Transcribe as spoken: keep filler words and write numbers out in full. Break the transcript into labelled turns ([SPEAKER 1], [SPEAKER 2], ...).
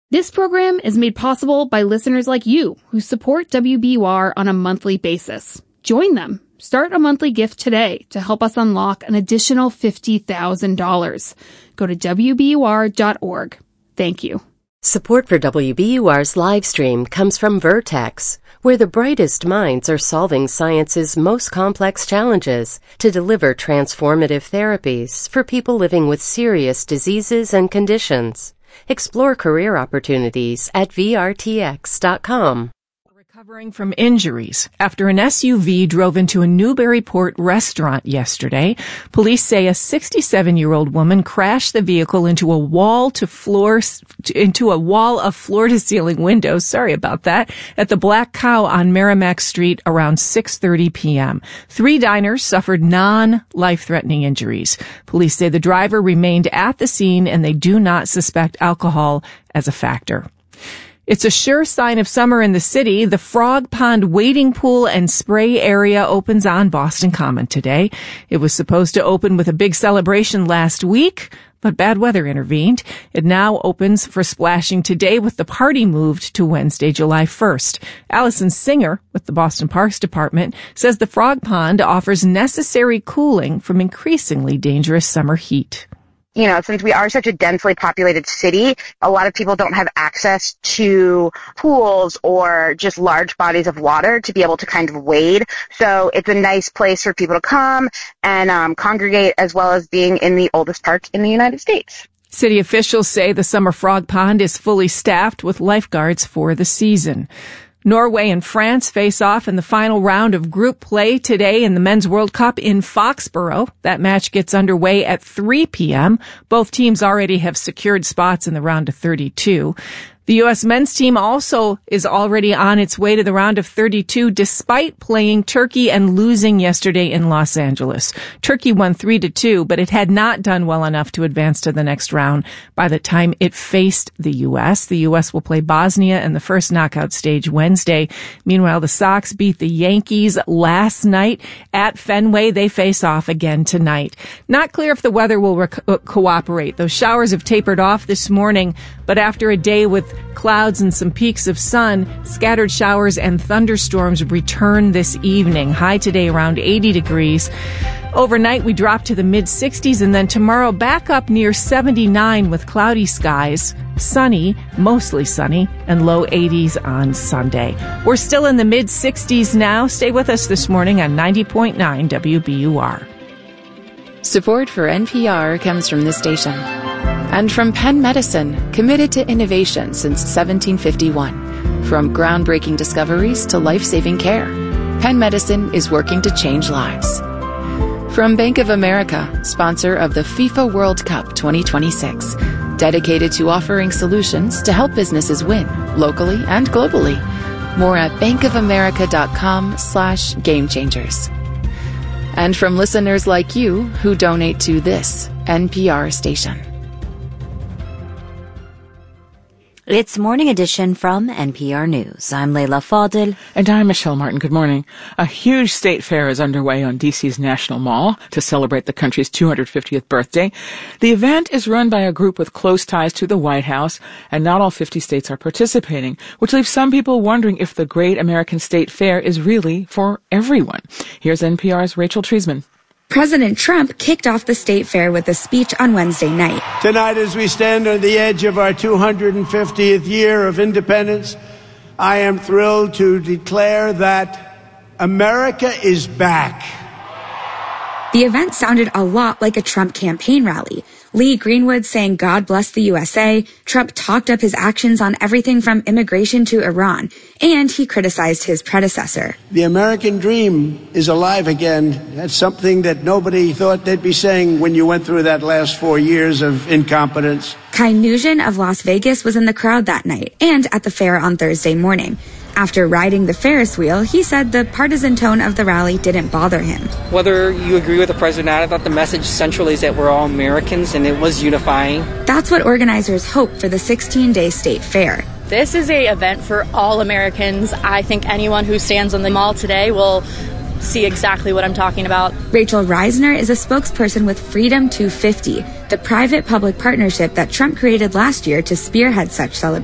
[SPEAKER 1] This program is made possible by listeners like you who support W B U R on a monthly basis. Join them. Start a monthly gift today to help us unlock an additional fifty thousand dollars. Go to W B U R dot org. Thank you.
[SPEAKER 2] Support for W B U R's live stream comes from Vertex, where the brightest minds are solving science's most complex challenges to deliver transformative therapies for people living with serious diseases and conditions. Explore career opportunities at V R T X dot com.
[SPEAKER 3] Recovering from injuries after an S U V drove into a Newburyport restaurant yesterday. Police say a sixty-seven-year-old woman crashed the vehicle into a wall to floor, into a wall of floor-to-ceiling windows. Sorry about that. At the Black Cow on Merrimack Street around six thirty p.m. Three diners suffered non-life-threatening injuries. Police say the driver remained at the scene and they do not suspect alcohol as a factor. It's a sure sign of summer in the city. The Frog Pond wading pool and spray area opens on Boston Common today. It was supposed to open with a big celebration last week, but bad weather intervened. It now opens for splashing today with the party moved to Wednesday, July first. Allison Singer with the Boston Parks Department says the Frog Pond offers necessary cooling from increasingly dangerous summer heat.
[SPEAKER 4] You know, since we are such a densely populated city, a lot of people don't have access to pools or just large bodies of water to be able to kind of wade. So it's a nice place for people to come and um, congregate, as well as being in the oldest park in the United States.
[SPEAKER 3] City officials say the Summer Frog Pond is fully staffed with lifeguards for the season. Norway and France face off in the final round of group play today in the Men's World Cup in Foxborough. That match gets underway at three p.m. Both teams already have secured spots in the round of thirty-two. The U S men's team also is already on its way to the round of thirty-two despite playing Turkey and losing yesterday in Los Angeles. Turkey won three to two, but it had not done well enough to advance to the next round by the time it faced the U S. The U S will play Bosnia in the first knockout stage Wednesday. Meanwhile, the Sox beat the Yankees last night at Fenway. They face off again tonight. Not clear if the weather will rec- cooperate. Those showers have tapered off this morning, but after a day with clouds and some peaks of sun, scattered showers and thunderstorms return this evening. High today around eighty degrees. Overnight, we drop to the mid-sixties, and then tomorrow back up near seventy-nine with cloudy skies, sunny, mostly sunny, and low eighties on Sunday. We're still in the mid-sixties now. Stay with us this morning on ninety point nine W B U R.
[SPEAKER 5] Support for N P R comes from this station and from Penn Medicine, committed to innovation since seventeen fifty-one. From groundbreaking discoveries to life-saving care, Penn Medicine is working to change lives. From Bank of America, sponsor of the FIFA World Cup twenty twenty-six, dedicated to offering solutions to help businesses win locally and globally. More at bankofamerica.com slash game changers. And from listeners like you who donate to this N P R station.
[SPEAKER 6] It's Morning Edition from N P R News. I'm Leila Fadil.
[SPEAKER 7] And I'm Michelle Martin. Good morning. A huge state fair is underway on D C's National Mall to celebrate the country's two hundred fiftieth birthday. The event is run by a group with close ties to the White House, and not all fifty states are participating, which leaves some people wondering if the Great American State Fair is really for everyone. Here's N P R's Rachel Treisman.
[SPEAKER 8] President Trump kicked off the state fair with a speech on Wednesday night.
[SPEAKER 9] Tonight, as we stand on the edge of our two hundred fiftieth year of independence, I am thrilled to declare that America is back.
[SPEAKER 8] The event sounded a lot like a Trump campaign rally. Lee Greenwood saying God bless the U S A. Trump talked up his actions on everything from immigration to Iran, and he criticized his predecessor.
[SPEAKER 9] The American dream is alive again. That's something that nobody thought they'd be saying when you went through that last four years of incompetence.
[SPEAKER 8] Kai Nugent of Las Vegas was in the crowd that night and at the fair on Thursday morning. After riding the Ferris wheel, he said the partisan tone of the rally didn't bother him.
[SPEAKER 10] Whether you agree with the president or not, I thought the message centrally is that we're all Americans, and it was unifying.
[SPEAKER 8] That's what organizers hope for the sixteen-day state fair.
[SPEAKER 11] This is an event for all Americans. I think anyone who stands on the mall today will see exactly what I'm talking about.
[SPEAKER 8] Rachel Reisner is a spokesperson with Freedom two fifty, the private-public partnership that Trump created last year to spearhead such celebrations.